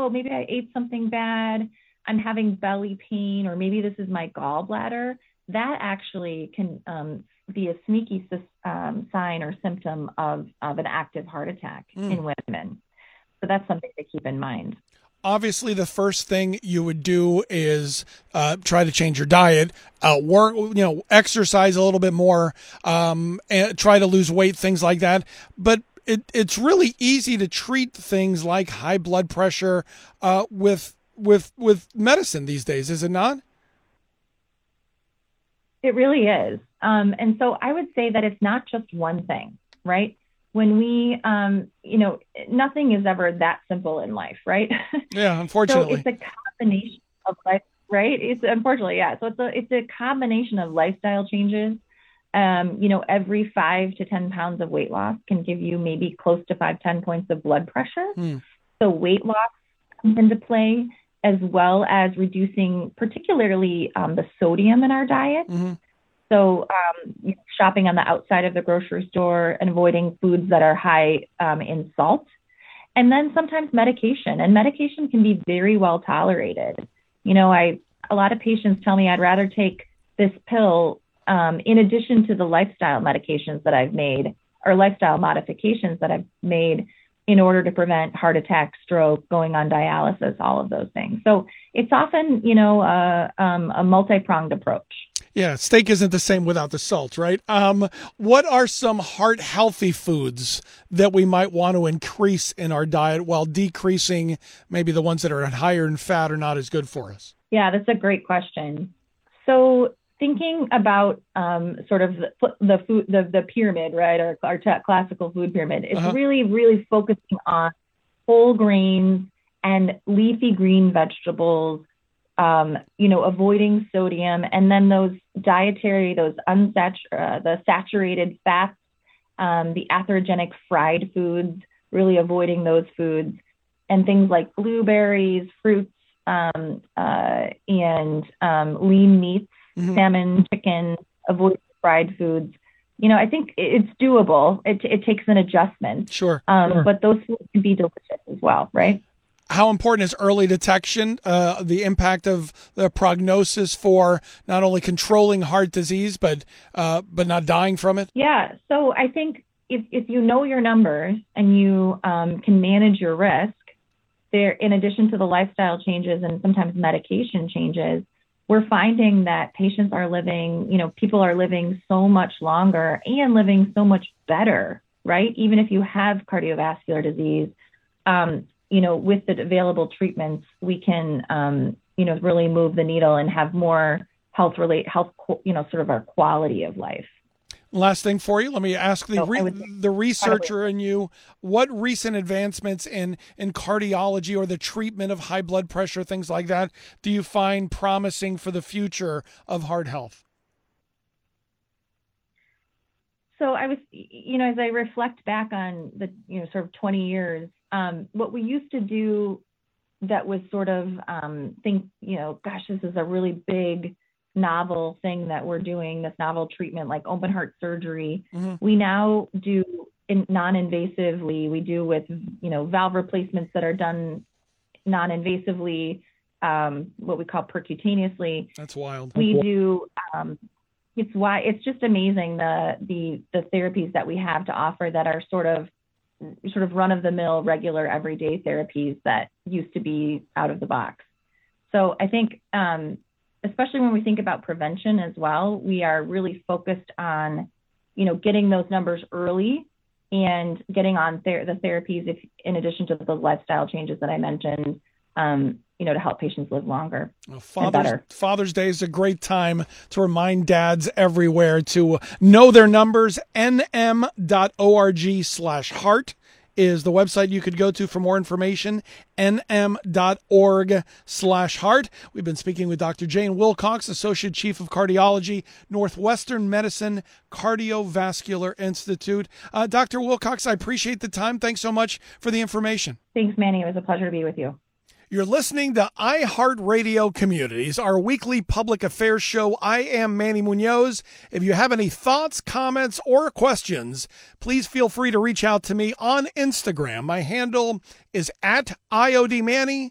maybe I ate something bad, I'm having belly pain, or maybe this is my gallbladder, that actually can be a sneaky sign or symptom of an active heart attack in women. So that's something to keep in mind. Obviously, the first thing you would do is try to change your diet, work, exercise a little bit more, and try to lose weight, things like that. But it's really easy to treat things like high blood pressure with medicine these days, is it not? It really is. And so I would say that it's not just one thing, right? When we, nothing is ever that simple in life, right? Yeah, unfortunately. So it's a combination of life, right? It's unfortunately, yeah. So it's a combination of lifestyle changes. Every 5 to 10 pounds of weight loss can give you maybe close to 5-10 points of blood pressure. So weight loss comes into play, as well as reducing particularly the sodium in our diet. So shopping on the outside of the grocery store and avoiding foods that are high in salt. And then sometimes medication. And medication can be very well tolerated. A lot of patients tell me I'd rather take this pill in addition to the lifestyle medications that I've made, or lifestyle modifications that I've made, in order to prevent heart attack, stroke, going on dialysis, all of those things. So it's often, a multi-pronged approach. Yeah, steak isn't the same without the salt, right? What are some heart-healthy foods that we might want to increase in our diet while decreasing maybe the ones that are higher in fat or not as good for us? Yeah, that's a great question. So thinking about sort of the food, the pyramid, right, our classical food pyramid, it's really, really focusing on whole grains and leafy green vegetables, avoiding sodium, and then those the saturated fats, the atherogenic fried foods, really avoiding those foods, and things like blueberries, fruits, and lean meats, salmon, chicken, avoid fried foods. I think it's doable. It takes an adjustment. Sure. But those foods can be delicious as well, right? How important is early detection, the impact of the prognosis for not only controlling heart disease, but not dying from it? Yeah. So I think if you know your numbers and you can manage your risk, there, in addition to the lifestyle changes and sometimes medication changes, we're finding that patients are living, people are living so much longer and living so much better, right? Even if you have cardiovascular disease, with the available treatments, we can, really move the needle and have more health, sort of our quality of life. Last thing for you, let me ask the researcher in you, what recent advancements in cardiology or the treatment of high blood pressure, things like that, do you find promising for the future of heart health? So I was, as I reflect back on the, sort of 20 years, what we used to do that was sort of think, gosh, this is a really big novel thing that we're doing, this novel treatment like open heart surgery. We now do non-invasively. We do with, valve replacements that are done non-invasively, what we call percutaneously. That's wild. We do, it's just amazing the therapies that we have to offer that are sort of run-of-the-mill, regular, everyday therapies that used to be out of the box. So I think, especially when we think about prevention as well, we are really focused on, getting those numbers early and getting on the therapies, in addition to the lifestyle changes that I mentioned, to help patients live longer and better. Father's Day is a great time to remind dads everywhere to know their numbers. nm.org/heart is the website you could go to for more information. nm.org/heart. We've been speaking with Dr. Jane Wilcox, Associate Chief of Cardiology, Northwestern Medicine Cardiovascular Institute. Dr. Wilcox, I appreciate the time. Thanks so much for the information. Thanks, Manny. It was a pleasure to be with you. You're listening to iHeartRadio Communities, our weekly public affairs show. I am Manny Munoz. If you have any thoughts, comments, or questions, please feel free to reach out to me on Instagram. My handle is @IODManny.